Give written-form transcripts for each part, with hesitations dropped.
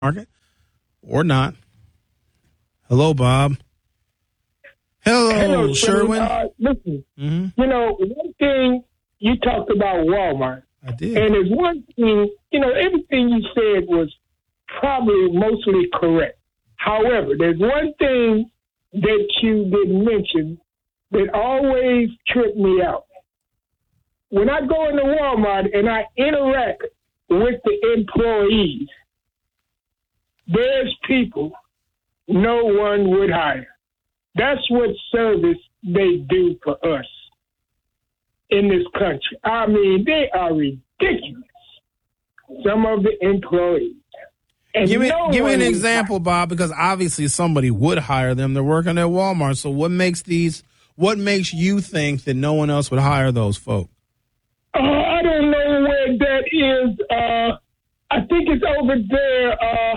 market or not. Hello, Bob. Hello, Sherwin. Listen, one thing you talked about Walmart. I did. And there's one thing, everything you said was probably mostly correct. However, there's one thing that you didn't mention that always tripped me out. When I go into Walmart and I interact with the employees, there's people no one would hire. That's what service they do for us in this country. I mean, they are ridiculous, some of the employees. And give me an example, Bob, because obviously somebody would hire them. They're working at Walmart. So what makes you think that no one else would hire those folks? I don't know where that is. I think it's over there.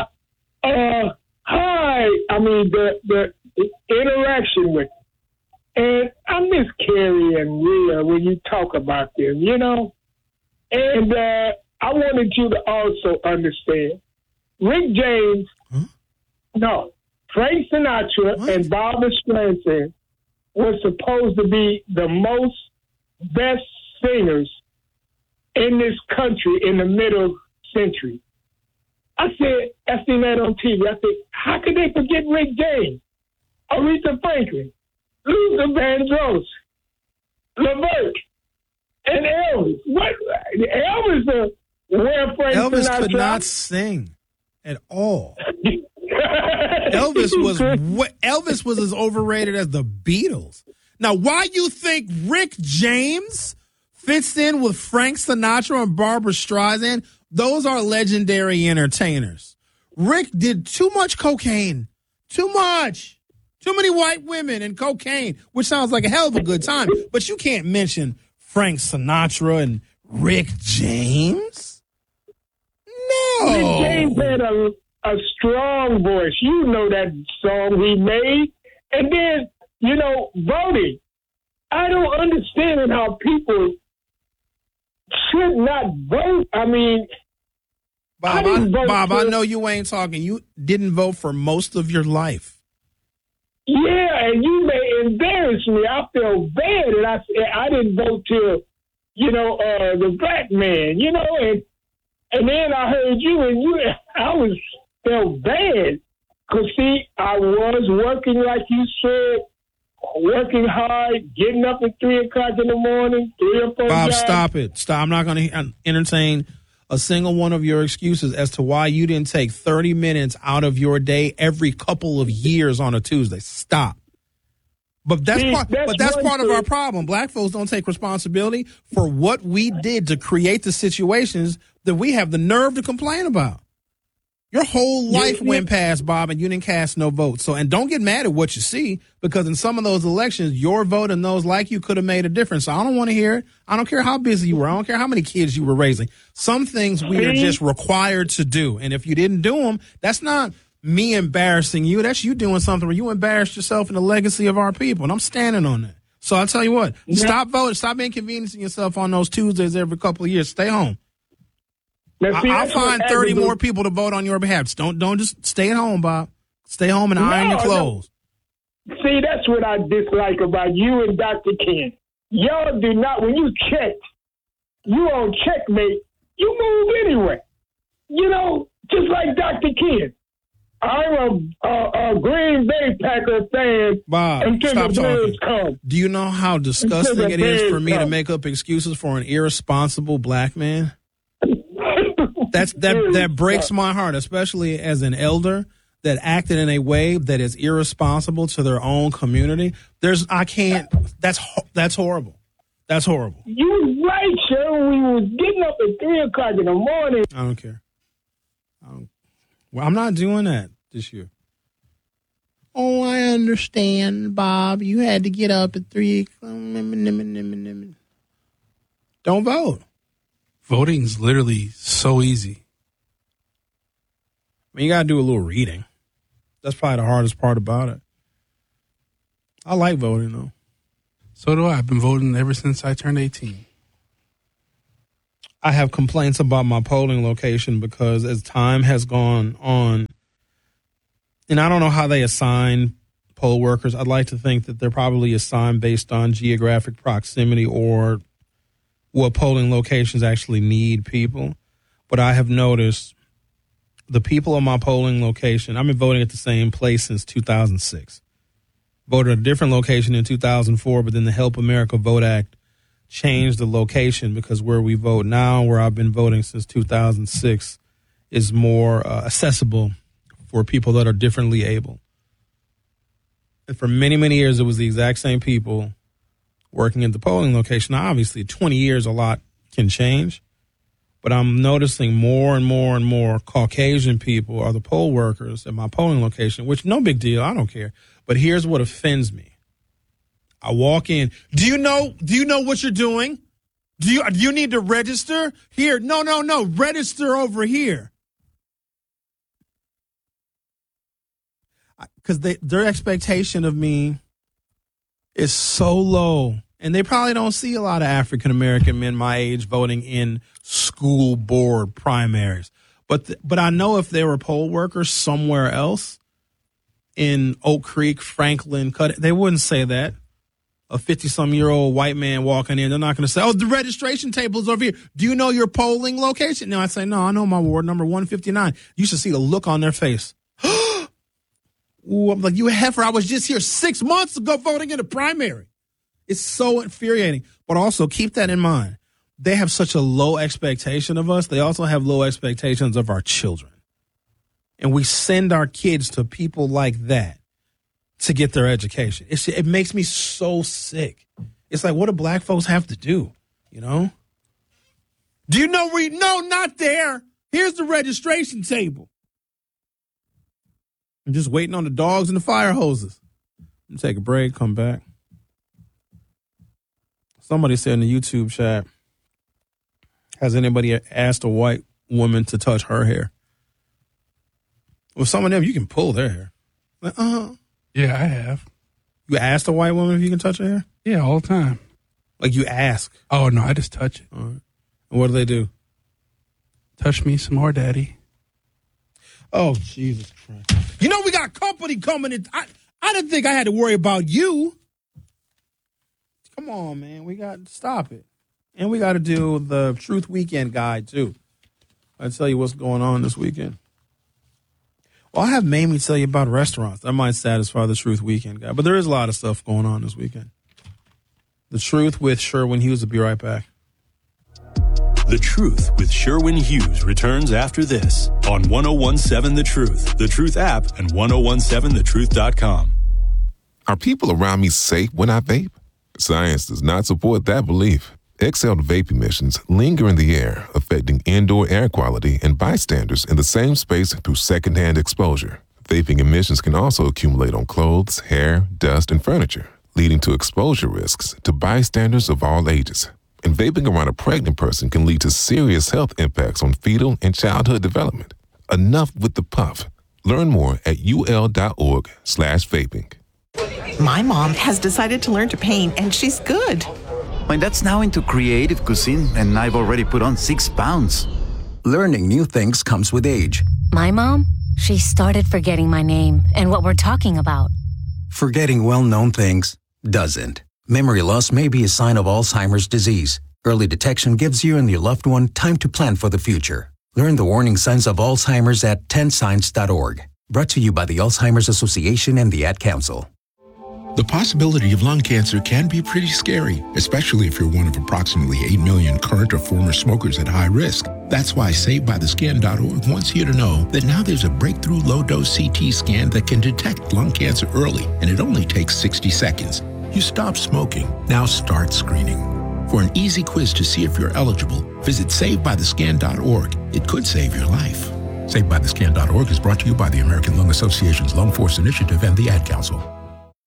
The interaction with them. And I miss Carrie and Rhea when you talk about them, And I wanted you to also understand, Rick James, Frank Sinatra and Barbra Streisand were supposed to be the most best singers in this country in the middle century. I seen that on TV. I said, how could they forget Rick James, Aretha Franklin, Luther Vandross, LeVert, and Elvis? What? Elvis, Elvis could not sing at all. Elvis was as overrated as the Beatles. Now, why you think Rick James fits in with Frank Sinatra and Barbra Streisand? Those are legendary entertainers. Rick did too much cocaine. Too much. Too many white women and cocaine, which sounds like a hell of a good time. But you can't mention Frank Sinatra and Rick James. No. Rick James had a strong voice. You know that song he made. And then, voting. I don't understand how people should not vote. I mean, Bob, I know you ain't talking. You didn't vote for most of your life. Yeah, and you may embarrass me. I feel bad, and I didn't vote till, the black man, and then I heard you, and I felt bad. Because, see, I was working, like you said, working hard, getting up at 3 o'clock in the morning, 3 or 4 Bob, jobs. stop it. Stop. I'm not going to entertain a single one of your excuses as to why you didn't take 30 minutes out of your day every couple of years on a Tuesday. Stop. But that's part of our problem. Black folks don't take responsibility for what we did to create the situations that we have the nerve to complain about. Your whole life went past, Bob, and you didn't cast no vote. So, and don't get mad at what you see, because in some of those elections, your vote and those like you could have made a difference. So I don't want to hear it. I don't care how busy you were. I don't care how many kids you were raising. Some things we are just required to do. And if you didn't do them, that's not me embarrassing you. That's you doing something where you embarrassed yourself and the legacy of our people. And I'm standing on that. So I'll tell you what, stop voting. Stop inconveniencing yourself on those Tuesdays every couple of years. Stay home. I'll find 30 more people to vote on your behalf. Don't just stay at home, Bob. Stay home and iron your clothes. No. See, that's what I dislike about you and Dr. Ken. Y'all do not, when you check, you on checkmate, you move anyway. Just like Dr. Ken. I'm a Green Bay Packer fan. Bob, stop talking. Do you know how disgusting it is for me to make up excuses for an irresponsible black man? That breaks my heart, especially as an elder that acted in a way that is irresponsible to their own community. That's horrible. That's horrible. You was right, sir. We was getting up at 3 o'clock in the morning. I don't care. Well, I'm not doing that this year. Oh, I understand, Bob. You had to get up at 3. Don't vote. Voting's literally so easy. I mean, you got to do a little reading. That's probably the hardest part about it. I like voting, though. So do I. I've been voting ever since I turned 18. I have complaints about my polling location because as time has gone on, and I don't know how they assign poll workers. I'd like to think that they're probably assigned based on geographic proximity or what polling locations actually need people. But I have noticed the people on my polling location, I've been voting at the same place since 2006. Voted at a different location in 2004, but then the Help America Vote Act changed the location because where we vote now, where I've been voting since 2006, is more accessible for people that are differently able. And for many, many years, it was the exact same people working at the polling location. Now, obviously, 20 years, a lot can change. But I'm noticing more and more and more Caucasian people are the poll workers at my polling location, which no big deal. I don't care. But here's what offends me. I walk in. Do you know what you're doing? Do you need to register? Here. No. Register over here. Because their expectation of me is so low. And they probably don't see a lot of African-American men my age voting in school board primaries. But I know if they were poll workers somewhere else in Oak Creek, Franklin, they wouldn't say that. A 50-some-year-old white man walking in, they're not going to say, oh, the registration table is over here. Do you know your polling location? No, I say, no, I know my ward number 159. You should see the look on their face. Ooh, I'm like, you heifer, I was just here 6 months ago voting in a primary. It's so infuriating. But also keep that in mind. They have such a low expectation of us. They also have low expectations of our children. And we send our kids to people like that to get their education. It makes me so sick. It's like, what do black folks have to do? You know? Do you know where no, not there. Here's the registration table. I'm just waiting on the dogs and the fire hoses. Take a break, come back. Somebody said in the YouTube chat, has anybody asked a white woman to touch her hair? With some of them, you can pull their hair. Like, Yeah, I have. You asked a white woman if you can touch her hair? Yeah, all the time. Like you ask? Oh, no, I just touch it. All right. And what do they do? Touch me some more, Daddy. Oh, Jesus Christ. You know we got company coming in. I didn't think I had to worry about you. Come on, man. We got to stop it. And we got to do the Truth Weekend guide, too. I'll tell you what's going on this weekend. Well, I have Mamie tell you about restaurants. That might satisfy the Truth Weekend guide. But there is a lot of stuff going on this weekend. The Truth with Sherwin Hughes will be right back. The Truth with Sherwin Hughes returns after this on 1017 The Truth app, and 1017thetruth.com. Are people around me safe when I vape? Science does not support that belief. Exhaled vape emissions linger in the air, affecting indoor air quality and bystanders in the same space through secondhand exposure. Vaping emissions can also accumulate on clothes, hair, dust, and furniture, leading to exposure risks to bystanders of all ages. And vaping around a pregnant person can lead to serious health impacts on fetal and childhood development. Enough with the puff. Learn more at ul.org/vaping. My mom has decided to learn to paint, and she's good. My dad's now into creative cuisine, and I've already put on 6 pounds. Learning new things comes with age. My mom, she started forgetting my name and what we're talking about. Forgetting well-known things doesn't. Memory loss may be a sign of Alzheimer's disease. Early detection gives you and your loved one time to plan for the future. Learn the warning signs of Alzheimer's at 10signs.org. Brought to you by the Alzheimer's Association and the Ad Council. The possibility of lung cancer can be pretty scary, especially if you're one of approximately 8 million current or former smokers at high risk. That's why SaveByTheScan.org wants you to know that now there's a breakthrough low-dose CT scan that can detect lung cancer early, and it only takes 60 seconds. You stop smoking. Now start screening. For an easy quiz to see if you're eligible, visit SaveByTheScan.org. It could save your life. SaveByTheScan.org is brought to you by the American Lung Association's Lung Force Initiative and the Ad Council.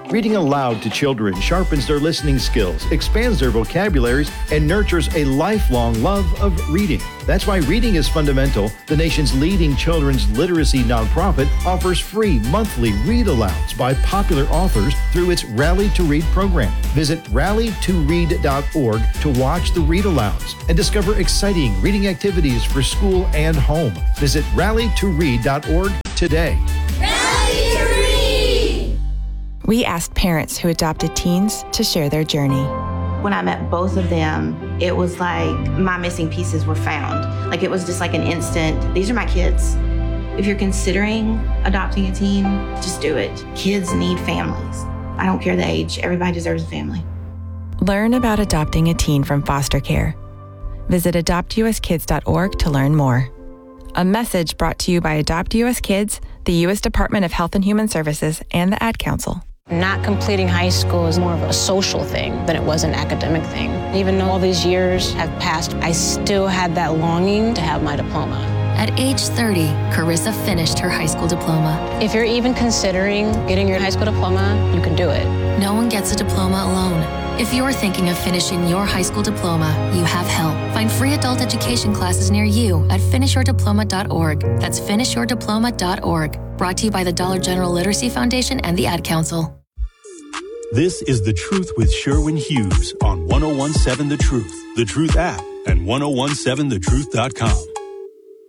Reading aloud to children sharpens their listening skills, expands their vocabularies, and nurtures a lifelong love of reading. That's why Reading is Fundamental, the nation's leading children's literacy nonprofit, offers free monthly read-alouds by popular authors through its Rally to Read program. Visit rallytoread.org to watch the read-alouds and discover exciting reading activities for school and home. Visit rallytoread.org today. Rally to Read! We asked parents who adopted teens to share their journey. When I met both of them, it was like my missing pieces were found. Like it was just like an instant, these are my kids. If you're considering adopting a teen, just do it. Kids need families. I don't care the age, everybody deserves a family. Learn about adopting a teen from foster care. Visit adoptuskids.org to learn more. A message brought to you by Adopt US Kids, the U.S. Department of Health and Human Services, and the Ad Council. Not completing high school is more of a social thing than it was an academic thing. Even though all these years have passed, I still had that longing to have my diploma. At age 30, Carissa finished her high school diploma. If you're even considering getting your high school diploma, you can do it. No one gets a diploma alone. If you're thinking of finishing your high school diploma, you have help. Find free adult education classes near you at finishyourdiploma.org. That's finishyourdiploma.org. Brought to you by the Dollar General Literacy Foundation and the Ad Council. This is The Truth with Sherwin Hughes on 1017 The Truth, The Truth app, and 1017thetruth.com.